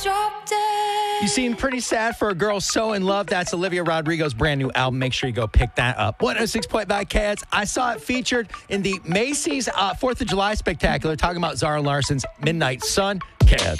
You seem pretty sad for a girl so in love. That's Olivia Rodrigo's brand new album. Make sure you go pick that up. 106.5 Kids. I saw it featured in the Macy's 4th of July Spectacular, talking about Zara Larson's Midnight Sun. Kids.